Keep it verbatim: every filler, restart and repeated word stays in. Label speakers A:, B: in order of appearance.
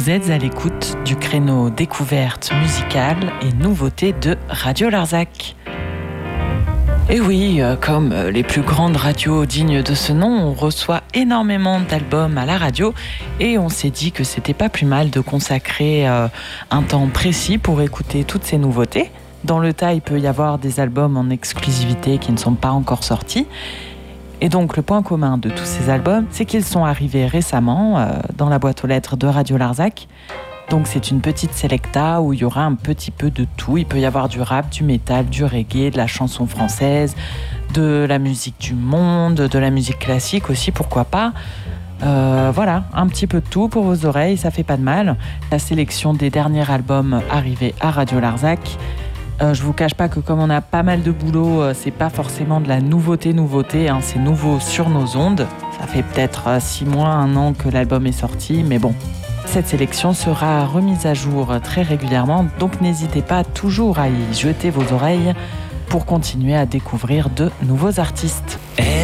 A: Vous êtes à l'écoute du créneau découverte musicale et nouveautés de Radio Larzac. Et oui, comme les plus grandes radios dignes de ce nom, on reçoit énormément d'albums à la radio et on s'est dit que c'était pas plus mal de consacrer un temps précis pour écouter toutes ces nouveautés. Dans le tas, il peut y avoir des albums en exclusivité qui ne sont pas encore sortis. Et donc, le point commun de tous ces albums, c'est qu'ils sont arrivés récemment euh, dans la boîte aux lettres de Radio Larzac. Donc, c'est une petite selecta où il y aura un petit peu de tout. Il peut y avoir du rap, du métal, du reggae, de la chanson française, de la musique du monde, de la musique classique aussi, pourquoi pas. Euh, voilà, un petit peu de tout pour vos oreilles, ça fait pas de mal. La sélection des derniers albums arrivés à Radio Larzac. Euh, je vous cache pas que comme on a pas mal de boulot, euh, c'est pas forcément de la nouveauté nouveauté, hein, c'est nouveau sur nos ondes. Ça fait peut-être euh, six mois, un an que l'album est sorti, mais bon. Cette sélection sera remise à jour très régulièrement, donc n'hésitez pas toujours à y jeter vos oreilles pour continuer à découvrir de nouveaux artistes.
B: Elle